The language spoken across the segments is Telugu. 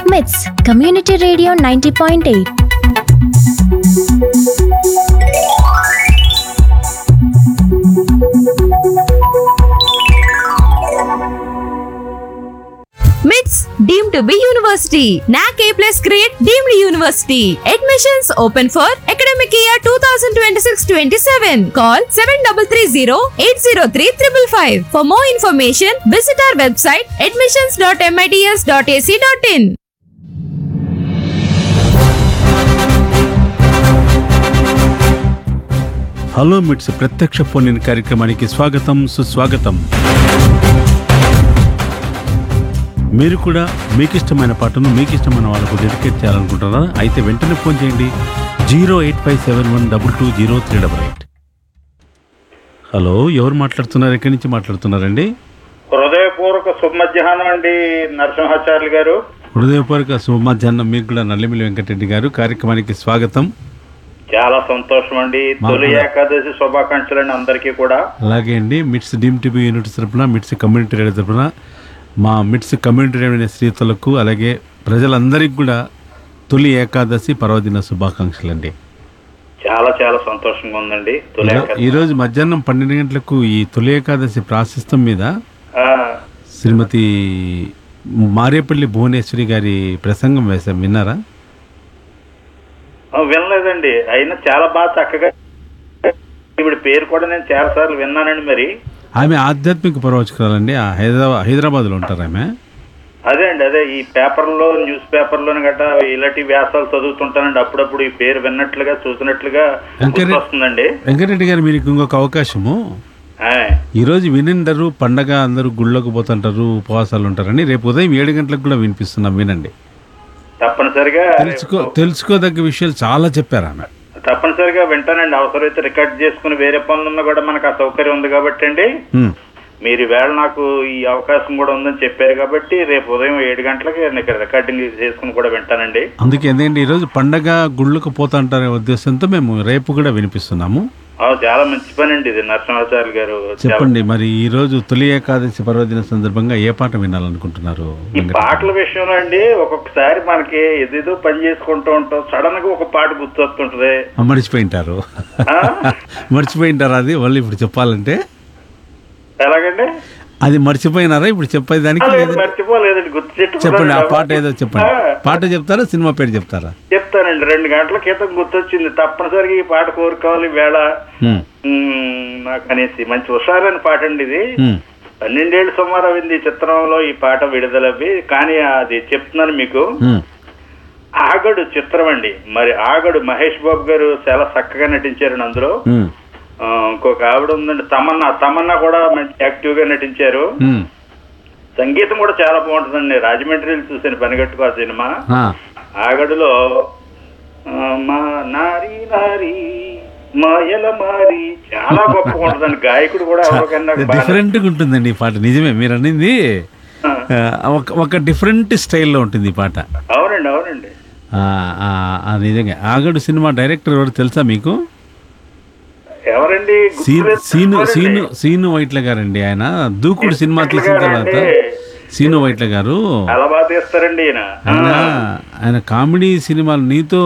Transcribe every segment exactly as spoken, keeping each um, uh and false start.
మిట్స్ community radio ninety point eight. మిట్స్ deemed to be university. N A C A plus grade deemed university. Admissions open for academic year twenty twenty-six twenty-seven. Call seven three three zero eight zero three five five. For more information, visit our website admissions dot mits dot a c dot in. Hello మిట్స్ ప్రత్యక్ష ఫోన్ ఇన్ కార్యక్రమానికి స్వాగతం, సుస్వాగతం. మీరు కూడా మీకు ఇష్టమైన పాటను మీకు ఇష్టమైన వాళ్ళకు డెడికేట్ చేయాలనుకుంటున్నారా? అయితే వెంటనే ఫోన్ చేయండి zero eight five seven one double two zero three double eight. Hello, ఎవరు మాట్లాడుతున్నారు? ఎక్కడి నుంచి మాట్లాడుతున్నారండి? హృదయపూర్వక శుభమధ్యాహ్నం అండి నరసింహాచార్యులు గారు. హృదయపూర్వక శుభమధ్యాహ్నం మీకు కూడా. నల్లిమిల్లి వెంకటరెడ్డి గారు, కార్యక్రమానికి స్వాగతం. చాలా సంతోషం అండి. తొలి ఏకాదశి శుభాకాంక్షలు అండి అందరికీ కూడా. అలాగే అండి, మిట్స్ డీమ్ టీవీ యూనిట్ తరపున, మిట్స్ కమ్యూనిటీ రేడియో తరపున, మా మిట్స్ కమ్యూనిటీ రేడియో శ్రీతలకు అలాగే ప్రజలందరికీ కూడా తొలి ఏకాదశి పర్వదిన శుభాకాంక్షలు అండి. చాలా చాలా సంతోషంగా ఉందండి. ఈరోజు మధ్యాహ్నం పన్నెండు గంటలకు ఈ తొలి ఏకాదశి ప్రాశస్త్యం మీద శ్రీమతి మారేపల్లి భువనేశ్వరి గారి ప్రసంగం వేశాం, విన్నారా? వినలేదండి, అయినా చాలా బాగా చక్కగా ఈవిడ పేరు కూడా నేను చాలా సార్లు విన్నానండి. మరి ఆమె ఆధ్యాత్మిక ప్రవచకురాలండి, హైదరాబాద్ హైదరాబాద్ లో ఉంటారు ఆమె. అదే అండి, అదే ఈ పేపర్లో న్యూస్ పేపర్లోని గట్రా ఇలాంటి వ్యాసాలు చదువుతుంటానండి. అప్పుడప్పుడు ఈ పేరు విన్నట్లుగా చూసినట్లుగా వస్తుందండి. వెంకటరెడ్డి గారు, మీకు ఇంకొక అవకాశము. ఈ రోజు వినిండరు, పండగ అందరూ గుళ్ళకు పోతుంటారు, ఉపవాసాలు ఉంటారని రేపు ఉదయం ఏడు గంటలకు కూడా వినిపిస్తున్నాం, వినండి. తప్పనిసరిగా తెలుసుకో తెలుసుకోదగ్గ విషయాలు చాలా చెప్పారు ఆమె. తప్పనిసరిగా వింటానండి. అవసరమైతే రికార్డ్ చేసుకుని వేరే పనులున్నా కూడా మనకు ఆ సౌకర్యం ఉంది కాబట్టి అండి. మీరు వేళ నాకు ఈ అవకాశం కూడా ఉందని చెప్పారు కాబట్టి రేపు ఉదయం ఏడు గంటలకి ఇక్కడ రికార్డింగ్ చేసుకుని కూడా వింటానండి. అందుకే ఏంటంటే ఈరోజు పండగ గుళ్ళకు పోతాంటారే ఉద్దేశంతో మేము రేపు కూడా వినిపిస్తున్నాము. చాలా మంచి పని అండి ఇది నరసింహాచార్యులు గారు. చెప్పండి, మరి ఈ రోజు తొలి ఏకాదశి పర్వదిన సందర్భంగా ఏ పాట వినాలనుకుంటున్నారు? ఈ పాటల విషయంలో అండి ఒక్కొక్కసారి మనకి ఏదేదో పని చేసుకుంటూ ఉంటాం, సడన్ గా ఒక పాట గుర్తొస్తుంటది. మర్చిపోయింటారు మర్చిపోయింటారా? అది వాళ్ళు ఇప్పుడు చెప్పాలంటే ఎలాగండి? అది మర్చిపోయినారా ఇప్పుడు చెప్పేదానికి? మర్చిపోలేదండి, గుర్తు చెప్పండి. ఆ పాట ఏదో చెప్పండి. పాట చెప్తారా, సినిమా పేరు చెప్తారా? చెప్తానండి. రెండు గంటల క్రితం గుర్తొచ్చింది, తప్పనిసరిగా ఈ పాట కోరుకోవాలి వేళ నాకు అనేసి. మంచి హుషారైన పాట అండి ఇది. పన్నెండేళ్లు సుమారు అయింది ఈ చిత్రంలో ఈ పాట విడుదలవి. కానీ అది చెప్తున్నాను మీకు, ఆగడు చిత్రం అండి. మరి ఆగడు మహేష్ బాబు గారు చాలా చక్కగా నటించారు అందులో. ఇంకొక ఆవిడ ఉందండి తమన్నా, తమన్నా కూడా మంచి యాక్టివ్ గా నటించారు. సంగీతం కూడా చాలా బాగుంటుందండి. రాజమండ్రిలో చూసాను పనిగట్టుకో ఆ సినిమా. ఆగడులో మా నారీ నారీ మాయల మారి చాలా గొప్పగా ఉంటుందండి. గాయకుడు కూడా డిఫరెంట్ గా ఉంటుందండి ఈ పాట. నిజమే మీరు అనింది, ఒక డిఫరెంట్ స్టైల్లో ఉంటుంది ఈ పాట. అవునండి అవునండి నిజంగా. ఆగడు సినిమా డైరెక్టర్ ఎవరు తెలుసా మీకు? ఎవరండి? సీను సీను సీను వైట్ల గారండి. ఆయన దూకుడు సినిమా తీసిన తర్వాత సీను వైట్ల గారు ఆయన ఆయన కామెడీ సినిమాలు నీతో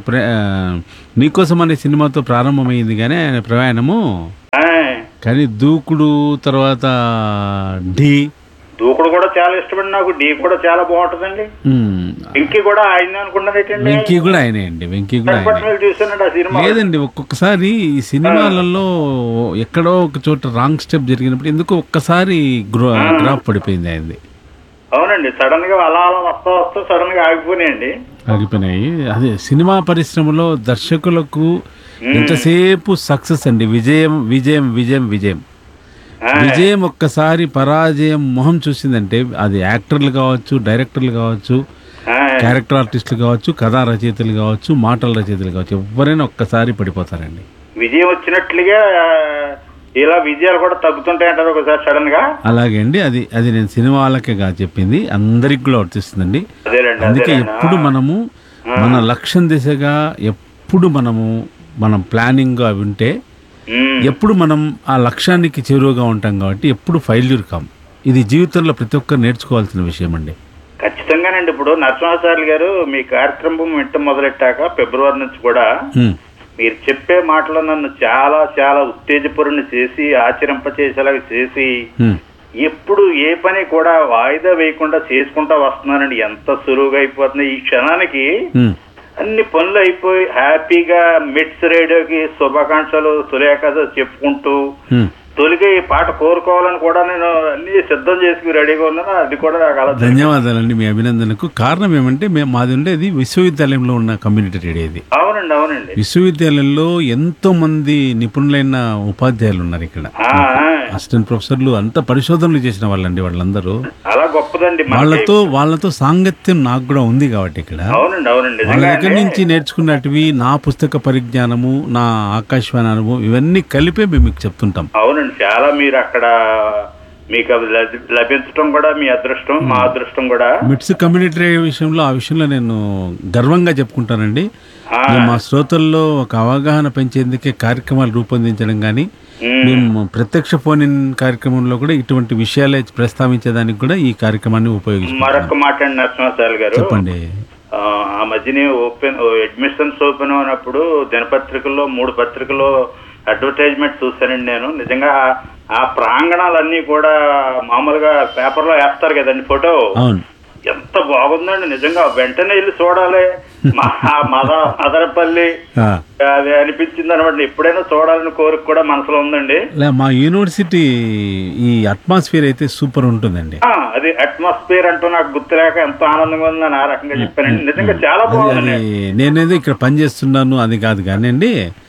నీకోసం అనే సినిమాతో ప్రారంభమైంది కానీ ఆయన ప్రయాణము. కానీ దూకుడు తర్వాత ఢీ, దూకుడు కూడా చాలా ఇష్టపడి నాకు. ఢీ కూడా చాలా బాగుంటుందండి. వెంకీ కూడా ఆయన అనుకుంటారు. వెంకీ కూడా ఆయనే అండి. వెంకీ కూడా లేదండి. ఒక్కొక్కసారి ఈ సినిమాలలో ఎక్కడో ఒక చోట రాంగ్ స్టెప్ జరిగినప్పుడు ఎందుకు ఒక్కసారి గ్రాఫ్ పడిపోయింది ఆయనది. అవునండి, సడన్ గా అలా అలా వస్తా వస్తా సడన్ గా ఆగిపోయినాయండి ఆగిపోయినాయి అదే సినిమా పరిశ్రమలో దర్శకులకు ఎంతసేపు సక్సెస్ అండి. విజయం విజయం విజయం విజయం విజయం ఒక్కసారి పరాజయం మొహం చూసిందంటే అది యాక్టర్లు కావచ్చు, డైరెక్టర్లు కావచ్చు, క్యారెక్టర్ ఆర్టిస్టులు కావచ్చు, కథా రచయితలు కావచ్చు, మాటల రచయితలు కావచ్చు, ఎవరైనా ఒక్కసారి పడిపోతారండి. విజయం వచ్చినట్లుగా ఇలా విజయాలు కూడా తగ్గుతుంటాయి అంటారు ఒకసారి సడన్ గా. అలాగే అండి, అది అది నేను సినిమాలకే కాదు చెప్పింది, అందరికి కూడా వర్తిస్తుందండి. అందుకే ఎప్పుడు మనము మన లక్ష్యం దిశగా ఎప్పుడు మనము మనం ప్లానింగ్ గా ఉంటే ఎప్పుడు మనం ఆ లక్ష్యానికి చేరువగా ఉంటాం కాబట్టి ఎప్పుడు ఫెయిల్యూర్ కాం. ఇది జీవితంలో ప్రతి ఒక్కరు నేర్చుకోవాల్సిన విషయం అండి. ఖచ్చితంగానండి. ఇప్పుడు నరసింహాచార్యులు గారు మీ కార్యక్రమం వెంట మొదలెట్టాక ఫిబ్రవరి నుంచి కూడా మీరు చెప్పే మాటలు నన్ను చాలా చాలా ఉత్తేజపరుని చేసి ఆచరింపచేసేలాగా చేసి ఎప్పుడు ఏ పని కూడా వాయిదా వేయకుండా చేసుకుంటా వస్తున్నానండి. ఎంత సులువుగా అయిపోతుంది ఈ క్షణానికి. అన్ని పనులు అయిపోయి హ్యాపీగా మిట్స్ రేడియోకి శుభాకాంక్షలు సులేఖ చెప్పుకుంటూ తొలిగా ఈ పాట కోరుకోవాలని కూడా నేను అన్ని సిద్ధం చేసుకుని రెడీగా ఉన్నాను. అది కూడా నాకు అలా. ధన్యవాదాలండి మీ అభినందనకు. కారణం ఏమంటే మేము మాది ఉండేది విశ్వవిద్యాలయంలో ఉన్న కమ్యూనిటీ రేడియో ఇది. అవునండి అవునండి. విశ్వవిద్యాలయంలో ఎంతో మంది నిపుణులైన ఉపాధ్యాయులు ఉన్నారు ఇక్కడ, అసిస్టెంట్ ప్రొఫెసర్లు, అంతా పరిశోధనలు చేసిన వాళ్ళండి వాళ్ళందరూ. అలా గొప్పదండి. వాళ్ళతో వాళ్ళతో సాంగత్యం నాకు కూడా ఉంది కాబట్టి ఇక్కడ. అవునండి అవునండి. వాళ్ళ దగ్గర నుంచి నేర్చుకున్నటివి నా పుస్తక పరిజ్ఞానము, నా ఆకాశవాణి అనుభవం, ఇవన్నీ కలిపే మేము మీకు చెప్తుంటాం. అవునండి, చాలా మీరు అక్కడ మీకు అవి లభించడం కూడా మీ అదృష్టం, మా అదృష్టం కూడా. మిట్స్ కమ్యూనిటీ రేడియో విషయంలో ఆ విషయంలో నేను గర్వంగా చెప్పుకుంటానండి. మా శ్రోతల్లో ఒక అవగాహన పెంచేందుకే కార్యక్రమాలు రూపొందించడం కానీ, మేము ప్రత్యక్ష ఫోన్ ఇన్ కార్యక్రమంలో కూడా ఇటువంటి విషయాలే ప్రస్తావించేదానికి కూడా ఈ కార్యక్రమాన్ని ఉపయోగిస్తాం. మరొక మాట అండి నరసింహాచార్యులు గారు, చెప్పండి. ఆ మధ్యనే ఓపెన్ అడ్మిషన్స్ ఓపెన్ అయినప్పుడు దినపత్రికల్లో మూడు పత్రికల్లో అడ్వర్టైజ్మెంట్ చూశానండి నేను. నిజంగా ఆ ప్రాంగణాలన్నీ కూడా మామూలుగా పేపర్లో వేస్తారు కదండి ఫోటో, ఎంత బాగుందండి నిజంగా. వెంటనే వెళ్ళి చూడాలి. మద మదనపల్లి అది అనిపించింది అనమాట. ఎప్పుడైనా చూడాలని కోరిక కూడా మనసులో ఉందండి. మా యూనివర్సిటీ ఈ అట్మాస్ఫియర్ అయితే సూపర్ ఉంటుందండి. అది అట్మాస్ఫియర్ అంటూ నాకు గుర్తులేక ఎంత ఆనందంగా ఉందని ఆ రకంగా చెప్పానండి. నిజంగా చాలా బాగుంది. నేనేదో ఇక్కడ పని చేస్తున్నాను అది కాదు కానీ అండి,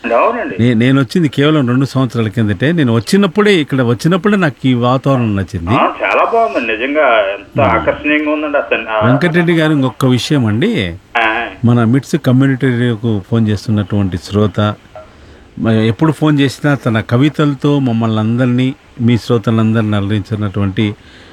నేను వచ్చింది కేవలం రెండు సంవత్సరాల కిందటే. నేను వచ్చినప్పుడే ఇక్కడ వచ్చినప్పుడే నాకు ఈ వాతావరణం నచ్చింది. చాలా బాగుందండి నిజంగా, ఎంత ఆకర్షణీయంగా ఉందండి అసలు. వెంకటరెడ్డి గారు ఇంకొక విషయం అండి, మన మిట్స్ కమ్యూనిటీకు ఫోన్ చేస్తున్నటువంటి శ్రోత ఎప్పుడు ఫోన్ చేసినా తన కవితలతో మమ్మల్ని అందరినీ, మీ శ్రోతలందరినీ అలరించినటువంటి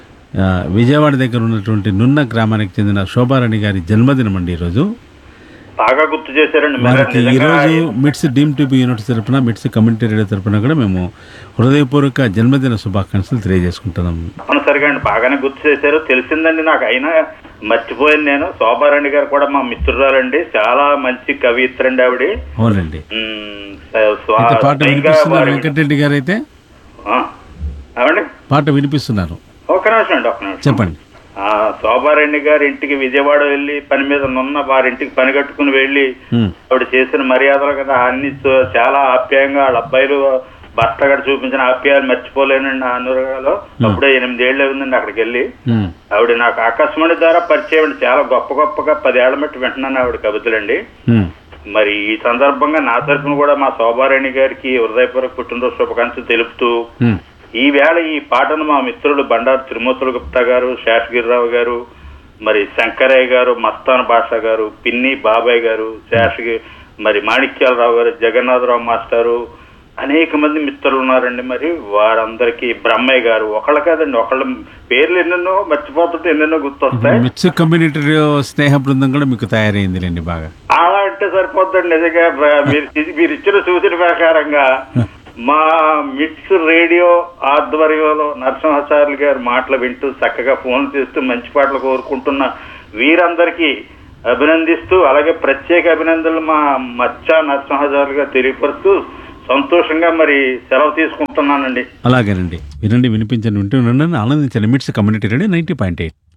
విజయవాడ దగ్గర ఉన్నటువంటి నున్న గ్రామానికి చెందిన శోభారాణి గారి జన్మదినం అండి ఈరోజు. బాగా గుర్తు చేశారండి. వారికి ఈరోజు మిట్స్ డీమ్ టీబీ యూనిట్ తరపున, మిట్స్ కమ్యూనిటీ రేడియో తరపున కూడా మేము హృదయపూర్వక జన్మదిన శుభాకాంక్షలు తెలియజేసుకుంటున్నాం. తప్పనిసరిగా అండి, బాగానే గుర్తు చేశారు. తెలిసిందండి నాకు, అయినా మర్చిపోయాను నేను. శోభారాణి గారు కూడా మా మిత్రురాలండి, చాలా మంచి కవిత్రండి ఆవిడ. అవునండి. పాట వినిపిస్తున్నారు వెంకటరెడ్డి గారు అయితే. పాట వినిపిస్తున్నారు. ఒక నిమిషం అండి, ఒక నిమిషం చెప్పండి. శోభారాణి గారి ఇంటికి విజయవాడ వెళ్ళి పని మీద నున్న వారింటికి పని కట్టుకుని వెళ్ళి ఆవిడ చేసిన మర్యాదలు కదా అన్ని చాలా ఆప్యాయంగా వాళ్ళ అబ్బాయిలు భర్త గారు చూపించిన ఆప్యాయాలు మర్చిపోలేనండి. ఆ అనురాగాలు అప్పుడే ఎనిమిదేళ్ళు ఉందండి అక్కడికి వెళ్ళి. ఆవిడ నాకు ఆకాశవాణి ద్వారా పరిచయం అండి. చాలా గొప్ప గొప్పగా పదేళ్ల మట్టి వింటున్నాను ఆవిడ కవితలండి. మరి ఈ సందర్భంగా నా తరఫున కూడా మా శోభారాణి గారికి హృదయపూర్వక పుట్టినరోజు శుభాకాంక్షలు తెలుపుతూ, ఈ వేళ ఈ పాటను మా మిత్రులు బండారు తిరుమూర్తుల గుప్తా గారు, శేషగిరిరావు గారు, మరి శంకరయ్య గారు, మస్తాన్ బాషా గారు, పిన్ని బాబాయ్ గారు, శేషగి మరి మాణిక్యాలరావు గారు, జగన్నాథరావు మాస్టారు, అనేక మంది మిత్రులు ఉన్నారండి. మరి వారందరికీ బ్రహ్మయ్య గారు, ఒకళ్ళ కాదండి ఒకళ్ళ పేర్లు ఎన్నెన్నో మర్చిపోతుంటే ఎన్నెన్నో గుర్తొస్తాయి. మిట్స్ కమ్యూనిటీ స్నేహ బృందం కూడా మీకు తయారైందిలేండి బాగా. అలా అంటే సరిపోద్దండి నిజంగా. మీరు మీరు ఇచ్చిన సూచన ప్రకారంగా మా మిట్స్ రేడియో ఆధ్వర్యంలో నరసింహాచార్యులు గారి మాటలు వింటూ చక్కగా ఫోన్ చేస్తూ మంచి పాటలు కోరుకుంటున్న వీరందరికీ అభినందిస్తూ, అలాగే ప్రత్యేక అభినందనలు మా మచ్చా నరసింహాచార్యులు గారు తెలియపరుస్తూ సంతోషంగా మరి సెలవు తీసుకుంటున్నానండి. అలాగేనండి, వినండి, వినిపించండి, వింటూ ఆనందించండి. మిట్స్ community radio ninety point eight.